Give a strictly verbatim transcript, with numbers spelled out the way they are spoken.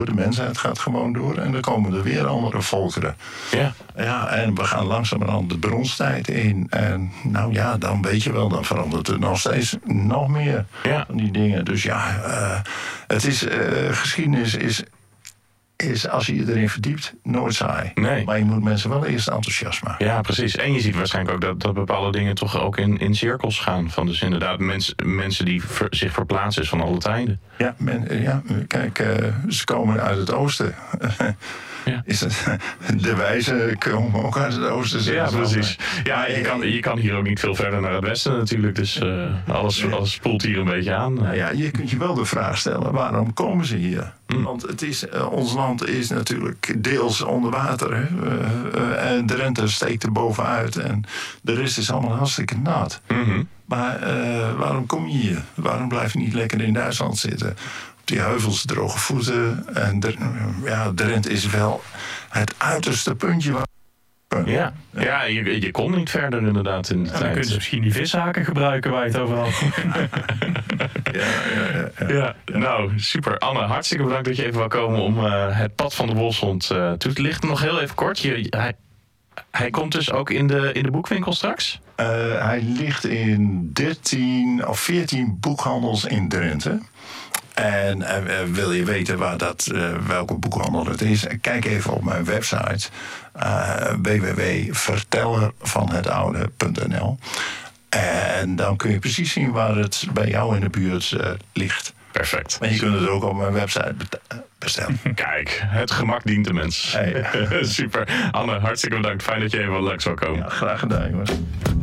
De mensheid gaat gewoon door en dan komen er weer andere volkeren. Ja. Ja, en we gaan langzamerhand de bronstijd in. En nou ja, dan weet je wel, dan verandert er nog steeds nog meer Ja. van die dingen. Dus ja, uh, het is, uh, geschiedenis is, is, als je je erin verdiept, nooit saai. Nee. Maar je moet mensen wel eerst enthousiast maken. Ja, precies. En je ziet waarschijnlijk ook dat, dat bepaalde dingen toch ook in, in cirkels gaan. Van dus inderdaad mens, mensen die ver, zich verplaatsen is van alle tijden. Ja, men, ja kijk, uh, ze komen uit het oosten. Ja. Is het, de wijzen komen ook uit het oosten. Ja, precies. Ja, je kan, je kan hier ook niet veel verder naar het westen natuurlijk. Dus uh, alles, alles spoelt hier een beetje aan. Nou ja, je kunt je wel de vraag stellen, waarom komen ze hier? Mm. Want het is, uh, ons land is natuurlijk deels onder water. Hè? Uh, uh, en de rente steekt er bovenuit. En de rest is allemaal hartstikke nat. Mm-hmm. Maar uh, waarom kom je hier? Waarom blijf je niet lekker in Duitsland zitten? Die heuvels, droge voeten. En de, ja, de rent is wel het uiterste puntje. Waar... Ja, ja je, je kon niet verder inderdaad in de ja, tijd. Dan kun je misschien die vishaken gebruiken waar je het over had. ja, ja, ja, ja. Ja, nou, super. Anne, hartstikke bedankt dat je even wou komen om uh, het pad van de bosshond uh, toe te lichten. Nog heel even kort. Je, hij, hij komt dus ook in de, in de boekwinkel straks? Uh, hij ligt in dertien of veertien boekhandels in Drenthe. En uh, wil je weten waar dat, uh, welke boekhandel het is? Kijk even op mijn website uh, w w w punt verteller van het oude punt n l. En dan kun je precies zien waar het bij jou in de buurt uh, ligt. Perfect. En je kunt het ook op mijn website bestellen. Kijk, het gemak dient de mens. Hey. Super. Anne, hartstikke bedankt. Fijn dat je even langs zou komen. Ja, graag gedaan, jongens.